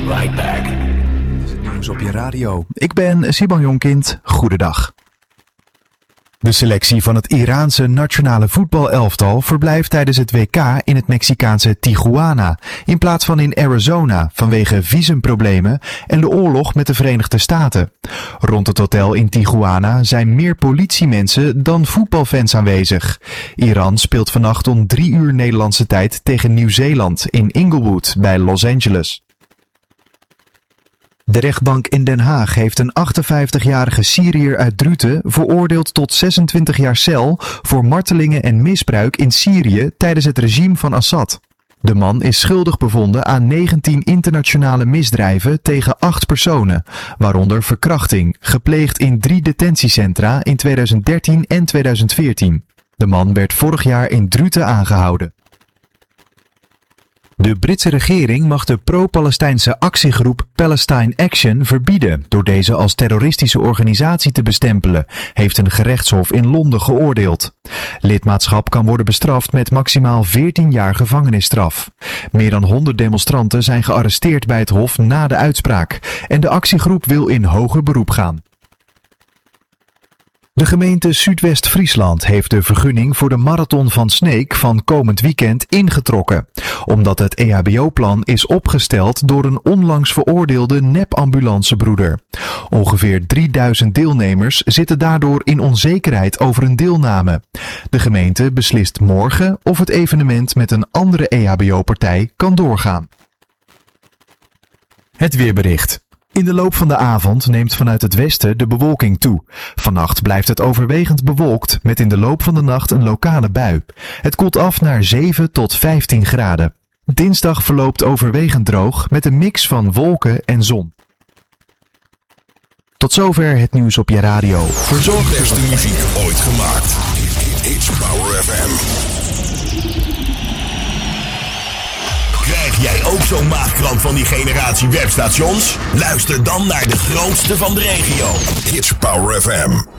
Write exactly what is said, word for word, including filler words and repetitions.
right back. Dit is het nieuws op je radio. Ik ben Siban Jonkind. Goedendag. De selectie van het Iraanse nationale voetbalelftal verblijft tijdens het W K in het Mexicaanse Tijuana, in plaats van in Arizona vanwege visumproblemen en de oorlog met de Verenigde Staten. Rond het hotel in Tijuana zijn meer politiemensen dan voetbalfans aanwezig. Iran speelt vannacht om drie uur Nederlandse tijd tegen Nieuw-Zeeland in Inglewood bij Los Angeles. De rechtbank in Den Haag heeft een achtenvijftigjarige Syriër uit Druten veroordeeld tot zesentwintig jaar cel voor martelingen en misbruik in Syrië tijdens het regime van Assad. De man is schuldig bevonden aan negentien internationale misdrijven tegen acht personen, waaronder verkrachting, gepleegd in drie detentiecentra in tweeduizend dertien en tweeduizend veertien. De man werd vorig jaar in Druten aangehouden. De Britse regering mag de pro-Palestijnse actiegroep Palestine Action verbieden door deze als terroristische organisatie te bestempelen, heeft een gerechtshof in Londen geoordeeld. Lidmaatschap kan worden bestraft met maximaal veertien jaar gevangenisstraf. Meer dan honderd demonstranten zijn gearresteerd bij het hof na de uitspraak en de actiegroep wil in hoger beroep gaan. De gemeente Zuidwest-Friesland heeft de vergunning voor de marathon van Sneek van komend weekend ingetrokken, omdat het E H B O-plan is opgesteld door een onlangs veroordeelde nep-ambulancebroeder. Ongeveer drieduizend deelnemers zitten daardoor in onzekerheid over een deelname. De gemeente beslist morgen of het evenement met een andere E H B O-partij kan doorgaan. Het weerbericht. In de loop van de avond neemt vanuit het westen de bewolking toe. Vannacht blijft het overwegend bewolkt met in de loop van de nacht een lokale bui. Het koelt af naar zeven tot vijftien graden. Dinsdag verloopt overwegend droog met een mix van wolken en zon. Tot zover het nieuws op je radio. Verzorgd de beste muziek ooit gemaakt. It's Power F M. Krijg jij ook zo'n maagkramp van die generatie webstations? Luister dan naar de grootste van de regio. It's Power F M.